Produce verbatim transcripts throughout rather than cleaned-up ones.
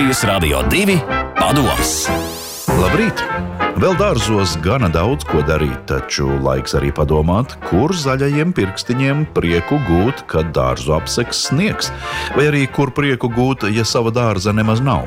Latvijas Radio divi padoms. Labrīt! Vēl dārzos gana daudz ko darīt, taču laiks arī padomāt, kur zaļajiem pirkstiņiem prieku gūt, kad dārzu apseks sniegs, vai arī kur prieku gūt, ja sava dārza nemaz nav.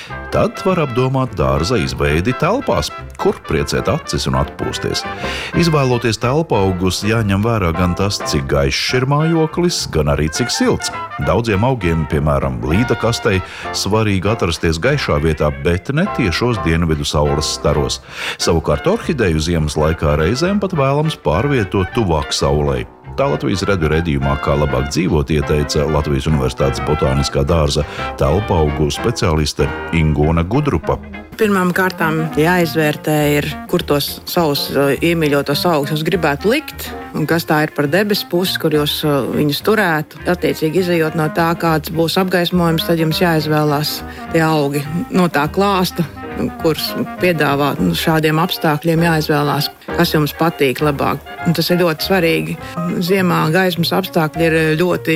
Tad var apdomāt dārza izveidi telpās, kur priecēt acis un atpūsties. Izvēloties telpu augus, jāņem vērā gan tas, cik gaišs ir mājoklis, gan arī cik silts. Daudziem augiem, piemēram, līdakastei, svarīgi atrasties gaišā vietā, bet ne tiešos dienvidu saules staros. Savukārt orhideju ziemas laikā reizēm pat vēlams pārvietot tuvāk saulei. Tā Latvijas radio redzījumā Kā labāk dzīvot ieteica Latvijas Universitātes botāniskā dārza telpu augu speciāliste Ingūna Gudrupa. Pirmām kārtām jāizvērtē ir, kur tos savus iemīļotos augus jūs gribētu likt, un kas tā ir par debesu pusi, kur jūs viņus turētu. Attiecīgi izejot no tā, kāds būs apgaismojums, tad jums jāizvēlās tie augi no tā klāsta, kurus piedāvā šādiem apstākļiem, jāizvēlās, kas jums patīk labāk. Un tas ir ļoti svarīgi. Ziemā gaismas apstākļi ir ļoti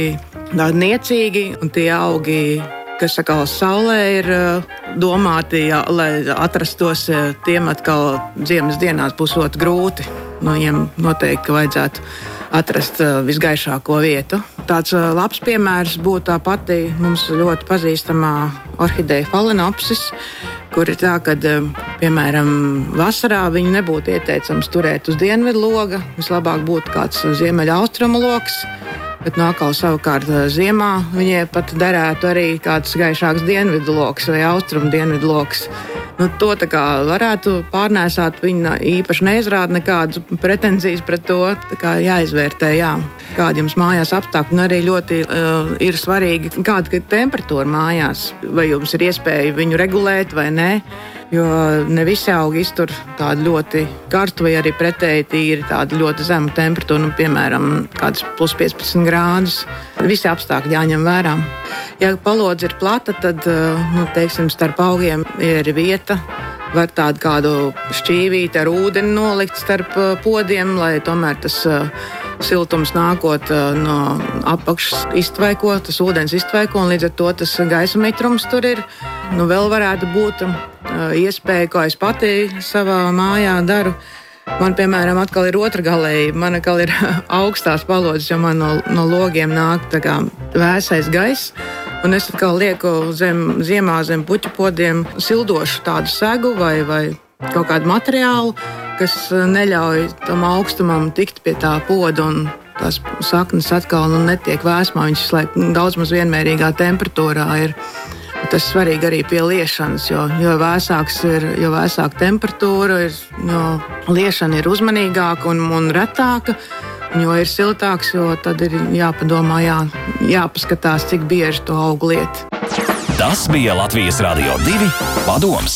niecīgi, un tie augi, kas atkal saulē ir domāti, jā, lai atrastos, tiem atkal ziemas dienās būs ļoti grūti. No viņiem noteikti vajadzētu atrast visgaišāko vietu. Tāds labs piemērs būtu tā pati mums ļoti pazīstamā orhideja Phalaenopsis, kur ir tā, ka, piemēram, vasarā viņu nebūtu ieteicams turēt uz dienvidu loga. Vislabāk būtu kāds ziemeļa austrumu logs, bet no atkal savukārt ziemā viņai pat derētu arī kāds gaišāks dienvidu logs vai austrumu dienvidu logs. Nu, to tā kā varētu pārnēsāt, viņa īpaši neizrāda nekādas pretenzijas pret to. Tā kā jāizvērtē, jā, kādi jums mājās apstākļi, un arī ļoti uh, ir svarīgi, kāda ir temperatūra mājās, vai jums ir iespēja viņu regulēt vai nē, jo ne visi augi iztur tādu ļoti karstu vai arī pretēji tīri tādu ļoti zemu temperatūru, nu, piemēram, kādas plus piecpadsmit grādus. Visi apstākļi jāņem vērā. Ja palodze ir plata, tad, nu, teiksim, starp augiem ir vieta, var tādu kādu šķīvīti ar ūdeni nolikt starp podiem, lai tomēr tas siltums nākot no apakšas iztvaiko, tas ūdens iztvaiko, un līdz ar to tas gaisa mitrums tur ir. Nu, vēl varētu būt iespēja, kā es pati savā mājā daru. Man, piemēram, atkal ir otra galēja. Man atkal ir augstās palodzes, jo man no, no logiem nāk tā kā vēsais gaiss. Un es atkal lieku zem, ziemā zem puķu podiem sildošu tādu segu vai, vai kaut kādu materiālu, kas neļauj tam augstumam tikt pie tā poda, un tās saknes atkal nu, netiek vēsmā. Viņš laik, daudz maz vienmērīgā temperatūrā ir. Tas ir svarīgi arī pie liešanas, jo, jo vēsāks ir, jo vēsāka temperatūra ir, jo liešana ir uzmanīgāka un, un retāka, un jo ir siltāks, jo tad ir jāpadomā, jā, jāpaskatās, cik bieži to augu liet. Tas bija Latvijas Radio divi padoms.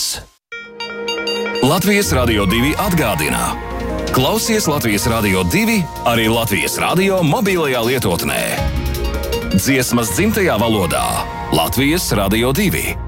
Latvijas Radio divi atgādina. Klausies Latvijas Radio divi arī Latvijas radio mobilajā lietotnē. Dziesmas dzimtajā valodā Latvijas Radio divi.